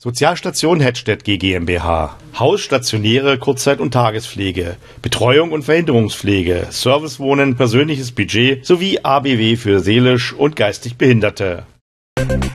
Sozialstation Hettstedt GmbH. Haus, stationäre Kurzzeit- und Tagespflege, Betreuung und Verhinderungspflege, Servicewohnen, persönliches Budget sowie ABW für seelisch und geistig Behinderte.